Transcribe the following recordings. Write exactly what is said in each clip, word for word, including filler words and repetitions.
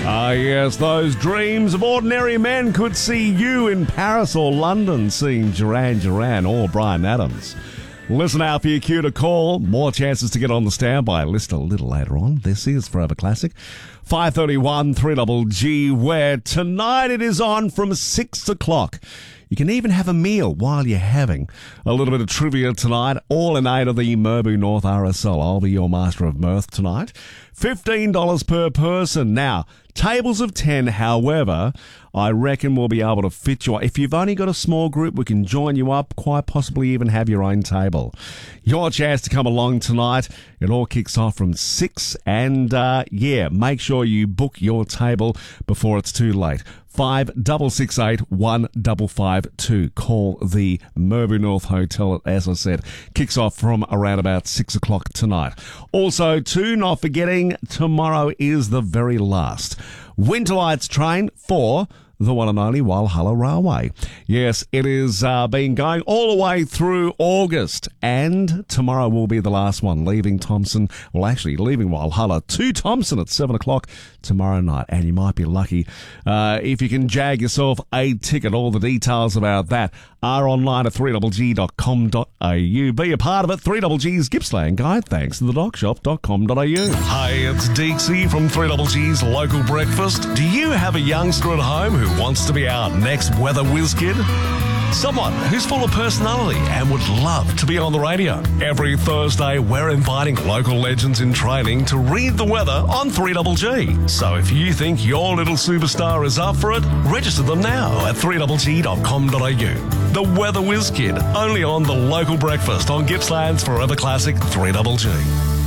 Ah, yes, those dreams of ordinary men could see you in Paris or London seeing Duran Duran or Bryan Adams. Listen out for your cue to call. More chances to get on the standby list a little later on. This is Forever Classic. five thirty-one, three G G, where tonight it is on from six o'clock. You can even have a meal while you're having a little bit of trivia tonight, all in aid of the Merbu North R S L. I'll be your master of mirth tonight. fifteen dollars per person. Now, tables of ten, however, I reckon we'll be able to fit you. If you've only got a small group, we can join you up, quite possibly even have your own table. Your chance to come along tonight. It all kicks off from six, and uh, yeah, make sure you book your table before it's too late. five six six eight, one five five two. Call the Merbu North Hotel, as I said. Kicks off from around about six o'clock tonight. Also, too, not forgetting, tomorrow is the very last Winterlights train for the one and only Walhalla Railway. Yes, it is uh, been going all the way through August, and tomorrow will be the last one, leaving Thompson, well, actually, leaving Walhalla to Thompson at seven o'clock tomorrow night, and you might be lucky uh, if you can jag yourself a ticket. All the details about that are online at three G G dot com dot a u. Be a part of it, three G G's Gippsland Guide, thanks to the doc shop dot com dot a u. Hey, it's Deeksy from three G G's Local Breakfast. Do you have a youngster at home who wants to be our next weather whiz kid? Someone who's full of personality and would love to be on the radio. Every Thursday, we're inviting local legends in training to read the weather on three G G. So if you think your little superstar is up for it, register them now at three G G dot com dot a u. The Weather Whiz Kid, only on the Local Breakfast on Gippsland's Forever Classic three G G.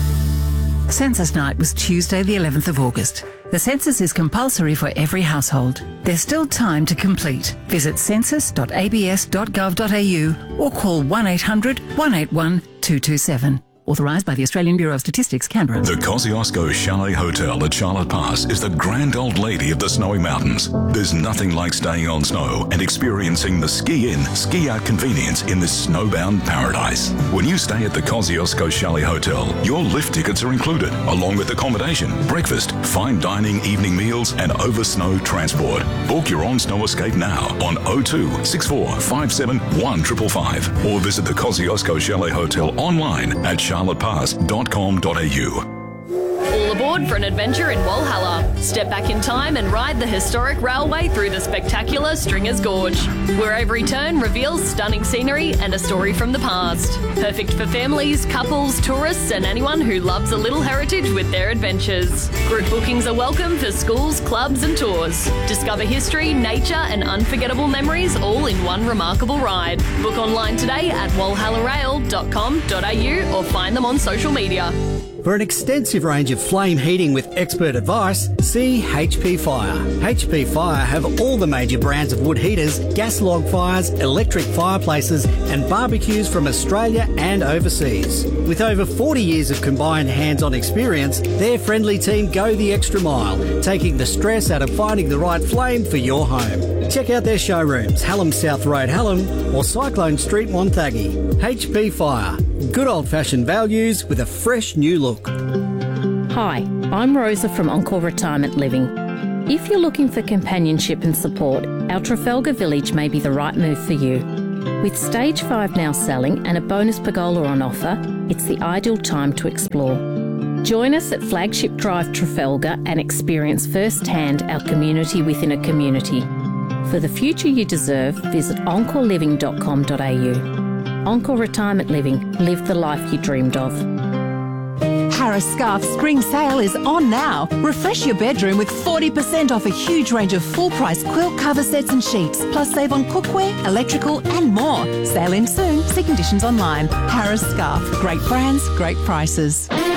Census night was Tuesday the eleventh of August. The census is compulsory for every household. There's still time to complete. Visit census dot a b s dot gov dot a u or call one eight hundred, one eight one, two two seven. Authorised by the Australian Bureau of Statistics, Canberra. The Kosciuszko Chalet Hotel at Charlotte Pass is the grand old lady of the snowy mountains. There's nothing like staying on snow and experiencing the ski-in, ski-out convenience in this snowbound paradise. When you stay at the Kosciuszko Chalet Hotel, your lift tickets are included, along with accommodation, breakfast, fine dining, evening meals, and over-snow transport. Book your on-snow escape now on oh two, six four five seven, one five five five or visit the Kosciuszko Chalet Hotel online at charlotte pass dot com dot a u. All aboard for an adventure in Walhalla. Step back in time and ride the historic railway through the spectacular Stringers Gorge, where every turn reveals stunning scenery and a story from the past. Perfect for families, couples, tourists, and anyone who loves a little heritage with their adventures. Group bookings are welcome for schools, clubs, and tours. Discover history, nature, and unforgettable memories all in one remarkable ride. Book online today at walhalla rail dot com dot a u or find them on social media. For an extensive range of flame heating with expert advice, see H P Fire. H P Fire have all the major brands of wood heaters, gas log fires, electric fireplaces and barbecues from Australia and overseas. With over forty years of combined hands-on experience, their friendly team go the extra mile, taking the stress out of finding the right flame for your home. Check out their showrooms, Hallam South Road, Hallam or Cyclone Street, Wonthaggi. H P Fire. Good old-fashioned values with a fresh new look. Hi, I'm Rosa from Encore Retirement Living. If you're looking for companionship and support, our Trafalgar Village may be the right move for you. With Stage five now selling and a bonus pergola on offer, it's the ideal time to explore. Join us at Flagship Drive Trafalgar and experience firsthand our community within a community. For the future you deserve, visit encore living dot com dot a u. Encore Retirement Living. Live the life you dreamed of. Harris Scarf Spring Sale is on now. Refresh your bedroom with forty percent off a huge range of full-price quilt cover sets and sheets, plus save on cookware, electrical and more. Sale in soon. See conditions online. Harris Scarf. Great brands, great prices.